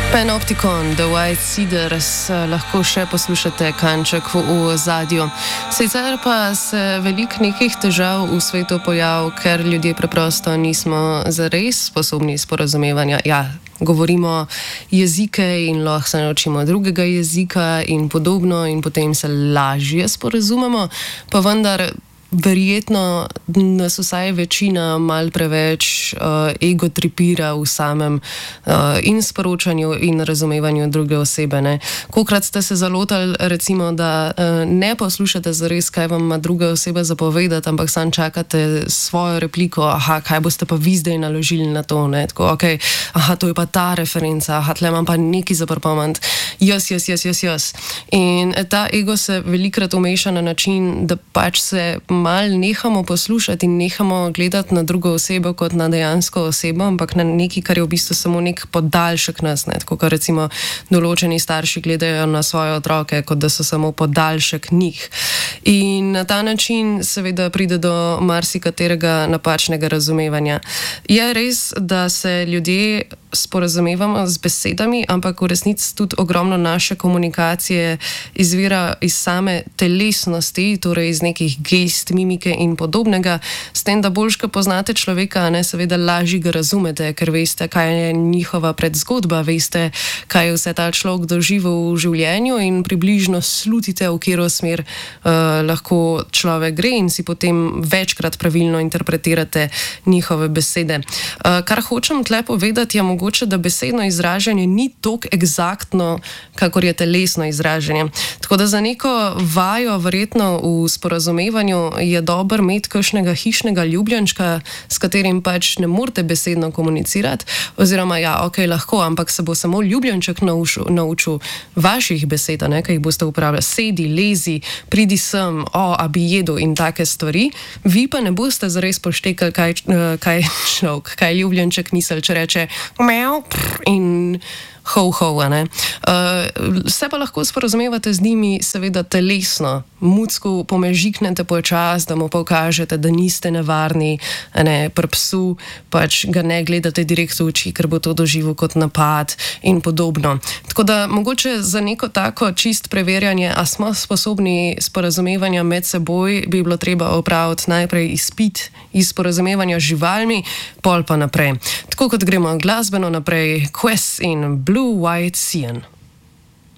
Panopticon, The White Cedars, lahko še poslušate kanček v ozadju. Sicer pa se veliko nekih težav v svetu pojav, ker ljudje preprosto nismo zares sposobni sporazumevanja. Ja, govorimo jezike in lahko se naučimo drugega jezika in podobno in potem se lažje sporazumemo, pa vendar verjetno nas vsaj večina mal preveč egotripira v samem in sporočanju in razumevanju druge osebe. Kolikrat ste se zalotali, recimo, da ne poslušate zares, kaj vam ima druga oseba zapovedati, ampak sam čakate svojo repliko, kaj boste pa vi zdaj naložili na to, tako, to je pa ta referenca, tle imam pa nekaj za pripomeniti, jaz. In ta ego se velikrat umeša na način, da pač se malo nehamo poslušati in nehamo gledati na drugo osebo kot na dejansko osebo, ampak na nekaj, kar je v bistvu samo nek podaljšek nas, tako kot recimo določeni starši gledajo na svoje otroke, kot da so samo podaljšek njih. In na ta način seveda pride do marsikaterega napačnega razumevanja. Je res, da se ljudje sporazumevamo z besedami, ampak v resnici tudi ogromno naše komunikacije izvira iz same telesnosti, torej iz nekih gest, mimike in podobnega. S tem, da boljško poznate človeka, seveda lažje ga razumete, ker veste, kaj je njihova predzgodba, veste, kaj je vse ta človek doživel v življenju in približno slutite, v katero smer lahko človek gre in si potem večkrat pravilno interpretirate njihove besede. Kar hočem tle povedati, je mogoče, da besedno izražanje ni toliko eksaktno, kakor je telesno izražanje. Tako da za neko vajo, verjetno v sporazumevanju, je dobro imeti kakšnega hišnega ljubljenčka, s katerim pač ne morete besedno komunicirati, oziroma lahko, ampak se bo samo ljubljenček naučil vaših besed, ki jih boste uporabljali. Sedi, lezi, pridi sem, a bi jedel in take stvari. Vi pa ne boste zares poštekali, kaj človek, kaj ljubljenček misli, če reče meow in ho, se pa lahko sporazumevate z njimi seveda telesno. Mucku pomežiknete počas, da mu pokažete, da niste nevarni, pri psu pač ga ne gledate direkt v oči, ker bo to doživel kot napad in podobno. Tako da mogoče za neko tako čist preverjanje, a smo sposobni sporazumevanja med seboj, bi bilo treba opraviti najprej izpit iz sporazumevanja z živalmi, pol pa naprej. Tako kot gremo glasbeno naprej, Quest in Blue White Cyan.